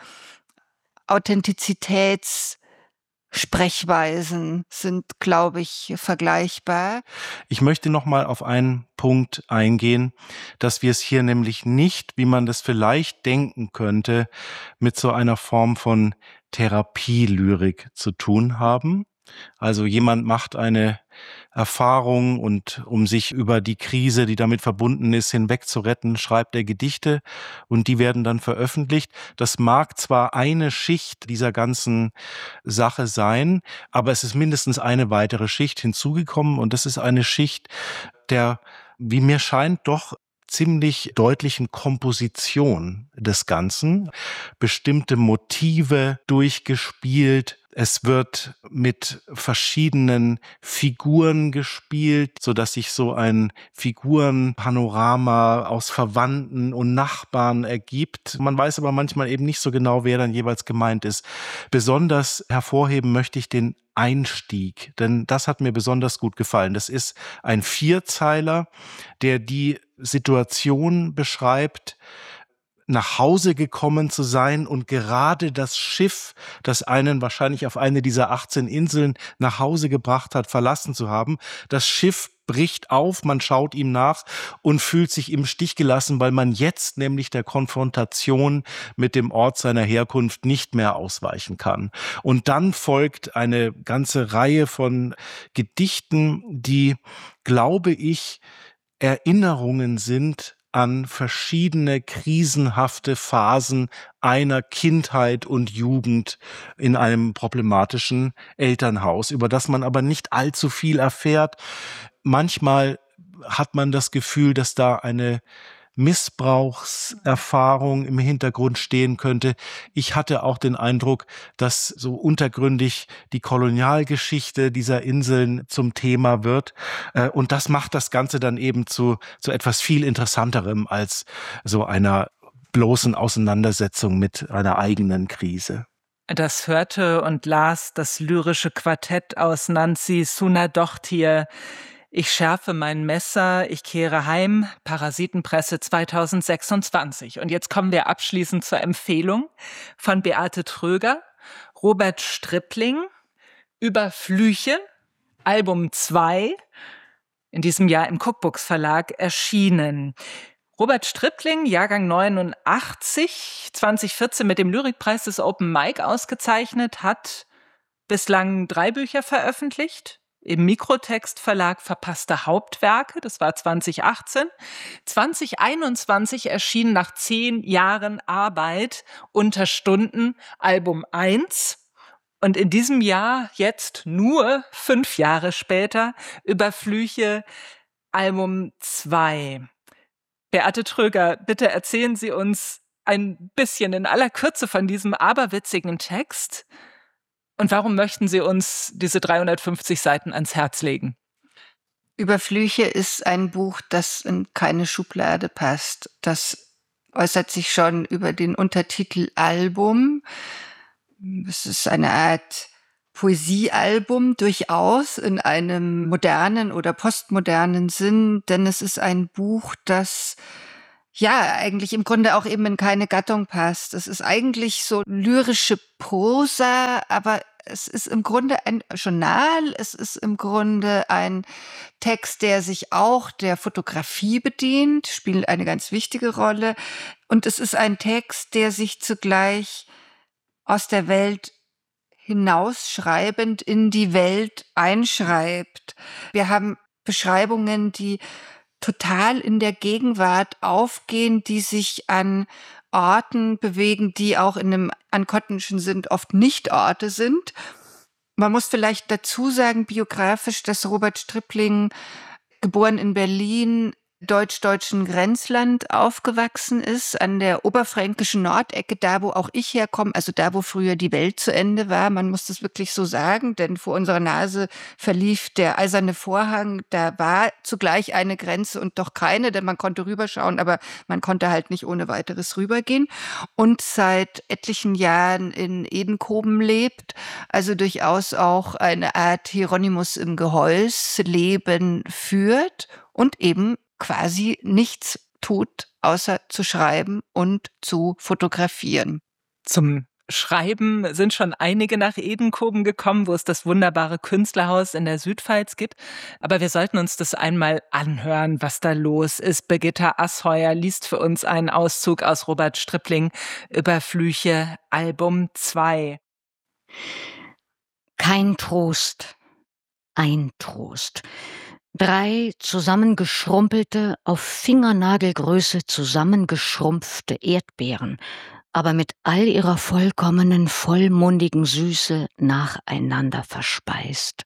Authentizitätssprechweisen sind, glaube ich, vergleichbar. Ich möchte noch mal auf einen Punkt eingehen, dass wir es hier nämlich nicht, wie man das vielleicht denken könnte, mit so einer Form von Therapielyrik zu tun haben. Also jemand macht eine Erfahrung und um sich über die Krise, die damit verbunden ist, hinwegzuretten, schreibt er Gedichte und die werden dann veröffentlicht. Das mag zwar eine Schicht dieser ganzen Sache sein, aber es ist mindestens eine weitere Schicht hinzugekommen und das ist eine Schicht der, wie mir scheint, doch ziemlich deutlichen Komposition des Ganzen. Bestimmte Motive durchgespielt. Es wird mit verschiedenen Figuren gespielt, so dass sich so ein Figurenpanorama aus Verwandten und Nachbarn ergibt. Man weiß aber manchmal eben nicht so genau, wer dann jeweils gemeint ist. Besonders hervorheben möchte ich den Einstieg, denn das hat mir besonders gut gefallen. Das ist ein Vierzeiler, der die Situation beschreibt, nach Hause gekommen zu sein und gerade das Schiff, das einen wahrscheinlich auf eine dieser achtzehn Inseln nach Hause gebracht hat, verlassen zu haben. Das Schiff bricht auf, man schaut ihm nach und fühlt sich im Stich gelassen, weil man jetzt nämlich der Konfrontation mit dem Ort seiner Herkunft nicht mehr ausweichen kann. Und dann folgt eine ganze Reihe von Gedichten, die, glaube ich, Erinnerungen sind an verschiedene krisenhafte Phasen einer Kindheit und Jugend in einem problematischen Elternhaus, über das man aber nicht allzu viel erfährt. Manchmal hat man das Gefühl, dass da eine Missbrauchserfahrung im Hintergrund stehen könnte. Ich hatte auch den Eindruck, dass so untergründig die Kolonialgeschichte dieser Inseln zum Thema wird. Und das macht das Ganze dann eben zu, zu etwas viel Interessanterem als so einer bloßen Auseinandersetzung mit einer eigenen Krise. Das hörte und las das lyrische Quartett aus Nancy Sunadochtir. Ich schärfe mein Messer, ich kehre heim, Parasitenpresse zwanzig sechsundzwanzig. Und jetzt kommen wir abschließend zur Empfehlung von Beate Tröger, Robert Strippling, über Flüche, Album zwei, in diesem Jahr im Cookbooks Verlag erschienen. Robert Stripling, Jahrgang neunundachtzig, zwanzig vierzehn mit dem Lyrikpreis des Open Mic ausgezeichnet, hat bislang drei Bücher veröffentlicht. Im Mikrotext Verlag Verpasste Hauptwerke, das war zwanzig achtzehn. zwanzig einundzwanzig erschien nach zehn Jahren Arbeit Unterstunden Album eins. Und in diesem Jahr, jetzt nur fünf Jahre später, Überflüche Album zwei. Beate Tröger, bitte erzählen Sie uns ein bisschen in aller Kürze von diesem aberwitzigen Text. Und warum möchten Sie uns diese dreihundertfünfzig Seiten ans Herz legen? Überflüche ist ein Buch, das in keine Schublade passt. Das äußert sich schon über den Untertitel Album. Es ist eine Art Poesiealbum durchaus in einem modernen oder postmodernen Sinn, denn es ist ein Buch, das ja eigentlich im Grunde auch eben in keine Gattung passt. Es ist eigentlich so lyrische Prosa, aber es ist im Grunde ein Journal, es ist im Grunde ein Text, der sich auch der Fotografie bedient, spielt eine ganz wichtige Rolle. Und es ist ein Text, der sich zugleich aus der Welt hinausschreibend in die Welt einschreibt. Wir haben Beschreibungen, die total in der Gegenwart aufgehen, die sich an Orten bewegen, die auch in einem Ankottenschen sind, oft nicht Orte sind. Man muss vielleicht dazu sagen, biografisch, dass Robert Stripling, geboren in Berlin, deutsch-deutschen Grenzland aufgewachsen ist, an der oberfränkischen Nordecke, da wo auch ich herkomme, also da wo früher die Welt zu Ende war. Man muss das wirklich so sagen, denn vor unserer Nase verlief der eiserne Vorhang. Da war zugleich eine Grenze und doch keine, denn man konnte rüberschauen, aber man konnte halt nicht ohne weiteres rübergehen. Und seit etlichen Jahren in Edenkoben lebt, also durchaus auch eine Art Hieronymus im Gehäus Leben führt und eben quasi nichts tut, außer zu schreiben und zu fotografieren. Zum Schreiben sind schon einige nach Edenkoben gekommen, wo es das wunderbare Künstlerhaus in der Südpfalz gibt. Aber wir sollten uns das einmal anhören, was da los ist. Birgitta Asheuer liest für uns einen Auszug aus Robert Stripling, Überflüche, Album zwei. Kein Trost, ein Trost. Drei zusammengeschrumpelte, auf Fingernagelgröße zusammengeschrumpfte Erdbeeren, aber mit all ihrer vollkommenen, vollmundigen Süße nacheinander verspeist.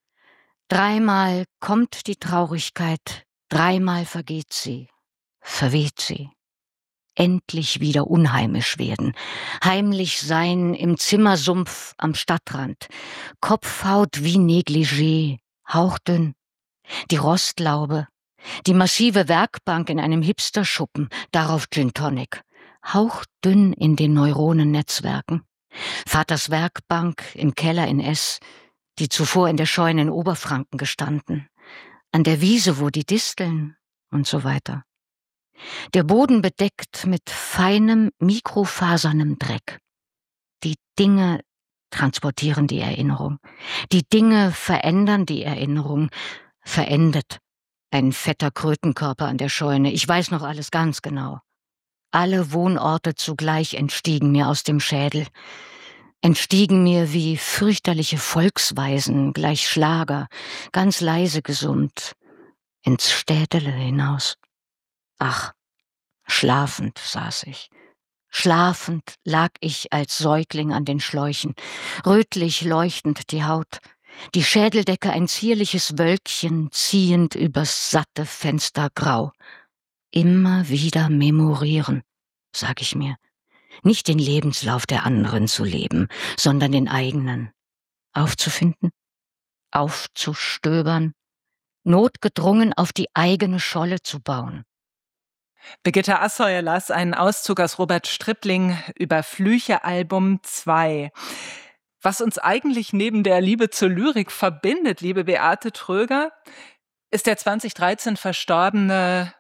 Dreimal kommt die Traurigkeit, dreimal vergeht sie, verweht sie. Endlich wieder unheimisch werden, heimlich sein im Zimmersumpf am Stadtrand, Kopfhaut wie Negligé, hauchdünn. Die Rostlaube, die massive Werkbank in einem Hipsterschuppen, darauf Gin Tonic, hauchdünn in den Neuronennetzwerken. Vaters Werkbank im Keller in S, die zuvor in der Scheune in Oberfranken gestanden, an der Wiese, wo die Disteln und so weiter. Der Boden bedeckt mit feinem, mikrofasernem Dreck. Die Dinge transportieren die Erinnerung. Die Dinge verändern die Erinnerung. Verendet. Ein fetter Krötenkörper an der Scheune. Ich weiß noch alles ganz genau. Alle Wohnorte zugleich entstiegen mir aus dem Schädel. Entstiegen mir wie fürchterliche Volksweisen, gleich Schlager, ganz leise gesummt, ins Städtele hinaus. Ach, schlafend saß ich. Schlafend lag ich als Säugling an den Schläuchen, rötlich leuchtend die Haut. Die Schädeldecke ein zierliches Wölkchen, ziehend übers satte Fenster grau. Immer wieder memorieren, sag ich mir. Nicht den Lebenslauf der anderen zu leben, sondern den eigenen. Aufzufinden, aufzustöbern, notgedrungen auf die eigene Scholle zu bauen. Birgitta Asheuer las einen Auszug aus Robert Stripling, Überflüche, Album zwei. Was uns eigentlich neben der Liebe zur Lyrik verbindet, liebe Beate Tröger, ist der zwanzig dreizehn verstorbene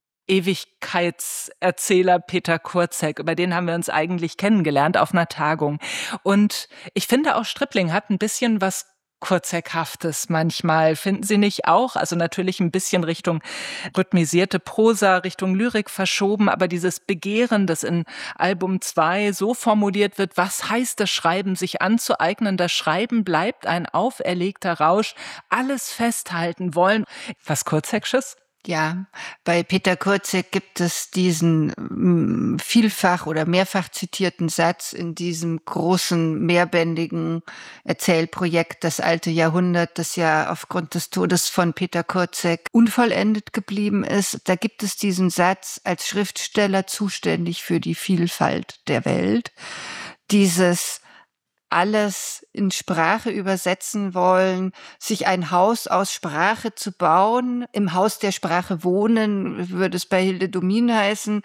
Ewigkeitserzähler Peter Kurzek. Über den haben wir uns eigentlich kennengelernt auf einer Tagung. Und ich finde auch Stripling hat ein bisschen was Kurzeckhaftes manchmal. Finden Sie nicht auch? Also natürlich ein bisschen Richtung rhythmisierte Prosa, Richtung Lyrik verschoben, aber dieses Begehren, das in Album zwei so formuliert wird, was heißt das Schreiben, sich anzueignen? Das Schreiben bleibt ein auferlegter Rausch, alles festhalten wollen. Was Kurzecksches? Ja, bei Peter Kurzek gibt es diesen mm, vielfach oder mehrfach zitierten Satz in diesem großen, mehrbändigen Erzählprojekt Das alte Jahrhundert, das ja aufgrund des Todes von Peter Kurzek unvollendet geblieben ist. Da gibt es diesen Satz: als Schriftsteller zuständig für die Vielfalt der Welt. Dieses alles in Sprache übersetzen wollen, sich ein Haus aus Sprache zu bauen, im Haus der Sprache wohnen, würde es bei Hilde Domin heißen,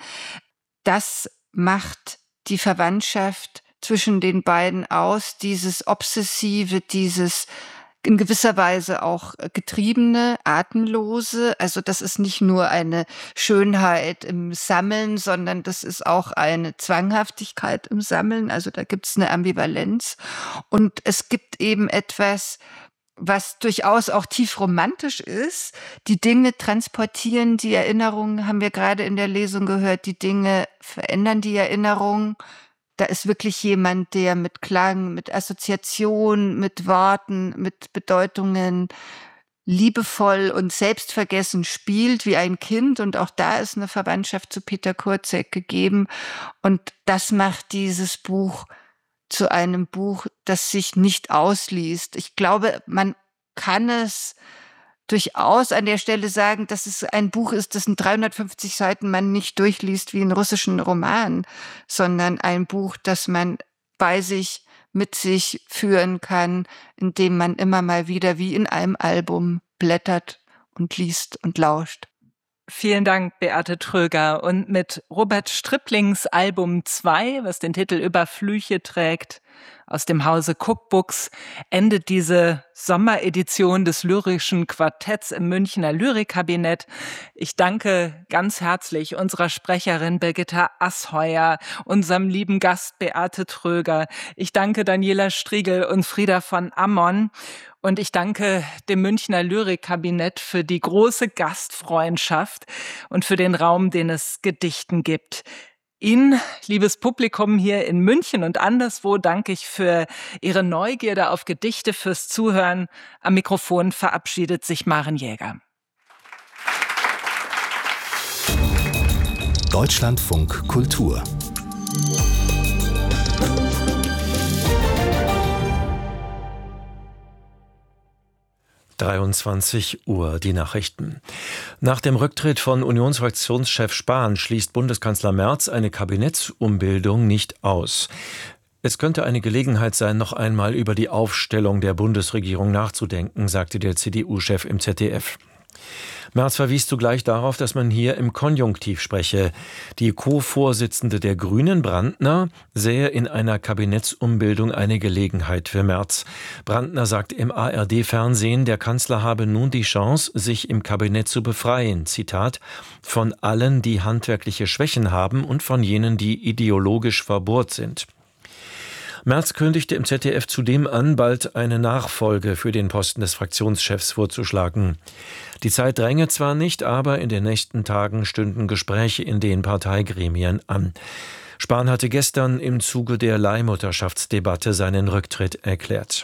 das macht die Verwandtschaft zwischen den beiden aus, dieses Obsessive, dieses in gewisser Weise auch getriebene, atemlose. Also das ist nicht nur eine Schönheit im Sammeln, sondern das ist auch eine Zwanghaftigkeit im Sammeln. Also da gibt es eine Ambivalenz. Und es gibt eben etwas, was durchaus auch tief romantisch ist. Die Dinge transportieren die Erinnerungen, haben wir gerade in der Lesung gehört, die Dinge verändern die Erinnerung. Da ist wirklich jemand, der mit Klang, mit Assoziation, mit Worten, mit Bedeutungen liebevoll und selbstvergessen spielt wie ein Kind. Und auch da ist eine Verwandtschaft zu Peter Kurzek gegeben. Und das macht dieses Buch zu einem Buch, das sich nicht ausliest. Ich glaube, man kann es durchaus an der Stelle sagen, dass es ein Buch ist, das in dreihundertfünfzig Seiten man nicht durchliest wie einen russischen Roman, sondern ein Buch, das man bei sich, mit sich führen kann, indem man immer mal wieder wie in einem Album blättert und liest und lauscht. Vielen Dank, Beate Tröger. Und mit Robert Stripplings Album zwei, was den Titel Über Flüche trägt, aus dem Hause Cookbooks, endet diese Sommeredition des lyrischen Quartetts im Münchner Lyrikkabinett. Ich danke ganz herzlich unserer Sprecherin Birgitta Asheuer, unserem lieben Gast Beate Tröger. Ich danke Daniela Striegel und Frieda von Ammon. Und ich danke dem Münchner Lyrikkabinett für die große Gastfreundschaft und für den Raum, den es Gedichten gibt. Ihnen, liebes Publikum hier in München und anderswo, danke ich für Ihre Neugierde auf Gedichte, fürs Zuhören. Am Mikrofon verabschiedet sich Maren Jäger. Deutschlandfunk Kultur. dreiundzwanzig Uhr, die Nachrichten. Nach dem Rücktritt von Unionsfraktionschef Spahn schließt Bundeskanzler Merz eine Kabinettsumbildung nicht aus. Es könnte eine Gelegenheit sein, noch einmal über die Aufstellung der Bundesregierung nachzudenken, sagte der C D U-Chef im Z D F. Merz verwies zugleich darauf, dass man hier im Konjunktiv spreche. Die Co-Vorsitzende der Grünen, Brandner, sähe in einer Kabinettsumbildung eine Gelegenheit für Merz. Brandner sagt im A R D-Fernsehen, der Kanzler habe nun die Chance, sich im Kabinett zu befreien, Zitat, von allen, die handwerkliche Schwächen haben und von jenen, die ideologisch verbohrt sind. Merz kündigte im Z D F zudem an, bald eine Nachfolge für den Posten des Fraktionschefs vorzuschlagen. Die Zeit dränge zwar nicht, aber in den nächsten Tagen stünden Gespräche in den Parteigremien an. Spahn hatte gestern im Zuge der Leihmutterschaftsdebatte seinen Rücktritt erklärt.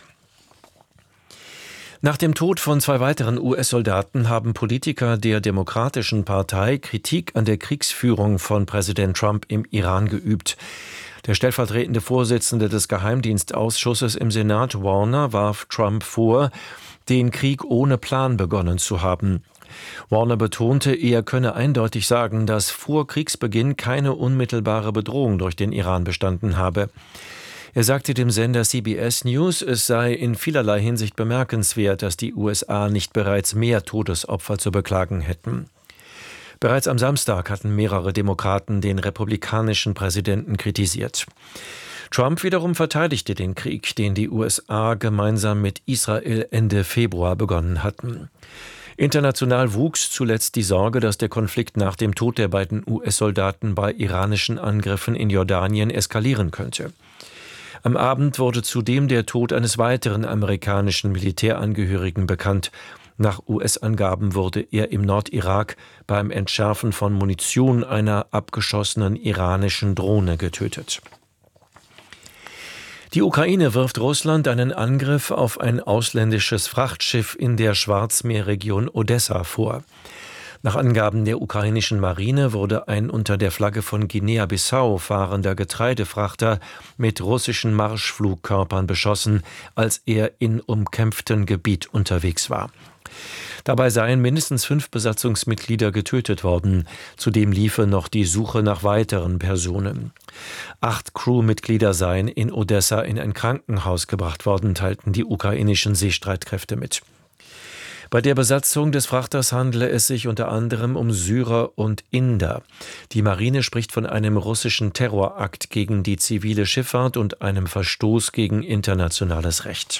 Nach dem Tod von zwei weiteren U S-Soldaten haben Politiker der Demokratischen Partei Kritik an der Kriegsführung von Präsident Trump im Iran geübt. Der stellvertretende Vorsitzende des Geheimdienstausschusses im Senat, Warner, warf Trump vor, den Krieg ohne Plan begonnen zu haben. Warner betonte, er könne eindeutig sagen, dass vor Kriegsbeginn keine unmittelbare Bedrohung durch den Iran bestanden habe. Er sagte dem Sender C B S News, es sei in vielerlei Hinsicht bemerkenswert, dass die U S A nicht bereits mehr Todesopfer zu beklagen hätten. Bereits am Samstag hatten mehrere Demokraten den republikanischen Präsidenten kritisiert. Trump wiederum verteidigte den Krieg, den die U S A gemeinsam mit Israel Ende Februar begonnen hatten. International wuchs zuletzt die Sorge, dass der Konflikt nach dem Tod der beiden U S-Soldaten bei iranischen Angriffen in Jordanien eskalieren könnte. Am Abend wurde zudem der Tod eines weiteren amerikanischen Militärangehörigen bekannt. Nach U S-Angaben wurde er im Nordirak beim Entschärfen von Munition einer abgeschossenen iranischen Drohne getötet. Die Ukraine wirft Russland einen Angriff auf ein ausländisches Frachtschiff in der Schwarzmeerregion Odessa vor. Nach Angaben der ukrainischen Marine wurde ein unter der Flagge von Guinea-Bissau fahrender Getreidefrachter mit russischen Marschflugkörpern beschossen, als er in umkämpftem Gebiet unterwegs war. Dabei seien mindestens fünf Besatzungsmitglieder getötet worden. Zudem liefe noch die Suche nach weiteren Personen. Acht Crewmitglieder seien in Odessa in ein Krankenhaus gebracht worden, teilten die ukrainischen Seestreitkräfte mit. Bei der Besatzung des Frachters handele es sich unter anderem um Syrer und Inder. Die Marine spricht von einem russischen Terrorakt gegen die zivile Schifffahrt und einem Verstoß gegen internationales Recht.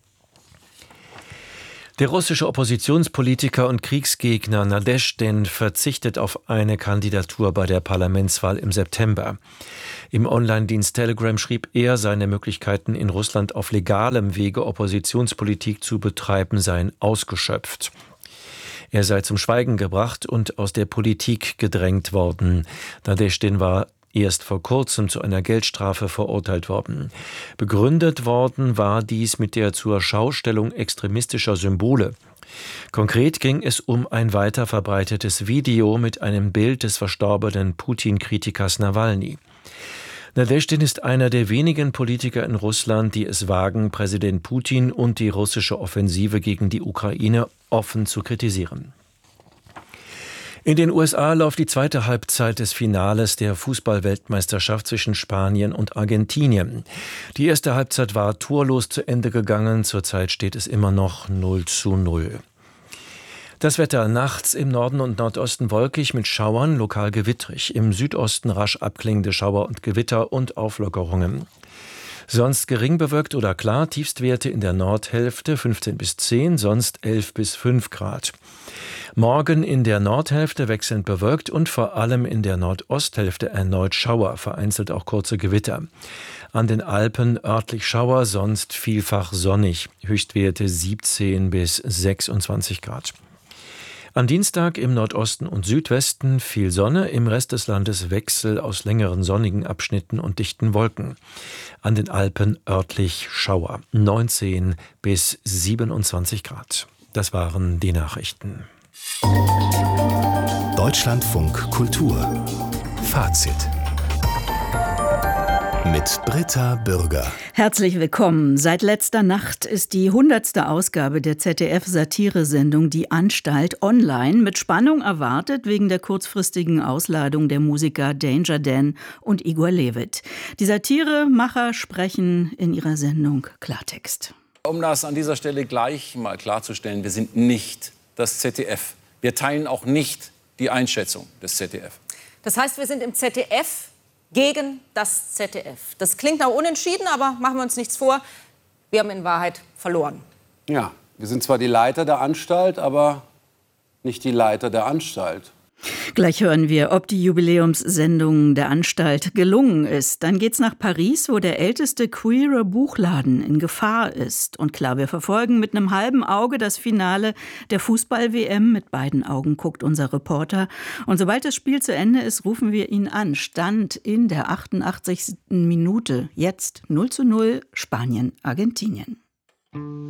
Der russische Oppositionspolitiker und Kriegsgegner Nadeschdin verzichtet auf eine Kandidatur bei der Parlamentswahl im September. Im Online-Dienst Telegram schrieb er, seine Möglichkeiten in Russland auf legalem Wege Oppositionspolitik zu betreiben seien ausgeschöpft. Er sei zum Schweigen gebracht und aus der Politik gedrängt worden. Nadeschdin war erst vor kurzem zu einer Geldstrafe verurteilt worden. Begründet worden war dies mit der zur Schaustellung extremistischer Symbole. Konkret ging es um ein weiter verbreitetes Video mit einem Bild des verstorbenen Putin-Kritikers Nawalny. Nadeschdin ist einer der wenigen Politiker in Russland, die es wagen, Präsident Putin und die russische Offensive gegen die Ukraine offen zu kritisieren. In den U S A läuft die zweite Halbzeit des Finales der Fußball-Weltmeisterschaft zwischen Spanien und Argentinien. Die erste Halbzeit war torlos zu Ende gegangen, zurzeit steht es immer noch null zu null. Das Wetter: nachts im Norden und Nordosten wolkig mit Schauern, lokal gewittrig, im Südosten rasch abklingende Schauer und Gewitter und Auflockerungen. Sonst gering bewölkt oder klar, Tiefstwerte in der Nordhälfte fünfzehn bis zehn, sonst elf bis fünf Grad. Morgen in der Nordhälfte wechselnd bewölkt und vor allem in der Nordosthälfte erneut Schauer, vereinzelt auch kurze Gewitter. An den Alpen örtlich Schauer, sonst vielfach sonnig, Höchstwerte siebzehn bis sechsundzwanzig Grad. Am Dienstag im Nordosten und Südwesten viel Sonne, im Rest des Landes Wechsel aus längeren sonnigen Abschnitten und dichten Wolken. An den Alpen örtlich Schauer, neunzehn bis siebenundzwanzig Grad. Das waren die Nachrichten. Deutschlandfunk Kultur Fazit mit Britta Bürger. Herzlich willkommen. Seit letzter Nacht ist die hundertste Ausgabe der Z D F-Satiresendung Die Anstalt online mit Spannung erwartet wegen der kurzfristigen Ausladung der Musiker Danger Dan und Igor Levit. Die Satiremacher sprechen in ihrer Sendung Klartext. Um das an dieser Stelle gleich mal klarzustellen, wir sind nicht das Z D F. Wir teilen auch nicht die Einschätzung des Z D F. Das heißt, wir sind im Z D F gegen das Z D F. Das klingt nach unentschieden, aber machen wir uns nichts vor. Wir haben in Wahrheit verloren. Ja, wir sind zwar die Leiter der Anstalt, aber nicht die Leiter der Anstalt. Gleich hören wir, ob die Jubiläumssendung der Anstalt gelungen ist. Dann geht's nach Paris, wo der älteste queere Buchladen in Gefahr ist. Und klar, wir verfolgen mit einem halben Auge das Finale der Fußball-W M. Mit beiden Augen guckt unser Reporter. Und sobald das Spiel zu Ende ist, rufen wir ihn an. Stand in der achtundachtzigsten Minute. Jetzt null zu null Spanien, Argentinien.